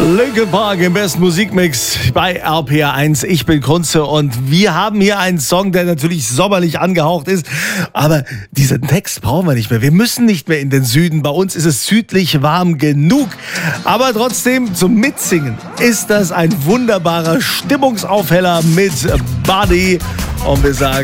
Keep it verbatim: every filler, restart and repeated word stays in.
Linkin Park im besten Musikmix bei R P R eins. Ich bin Kunze und wir haben hier einen Song, der natürlich sommerlich angehaucht ist. Aber diesen Text brauchen wir nicht mehr. Wir müssen nicht mehr in den Süden. Bei uns ist es südlich warm genug. Aber trotzdem zum Mitsingen ist das ein wunderbarer Stimmungsaufheller mit Buddy. Und wir sagen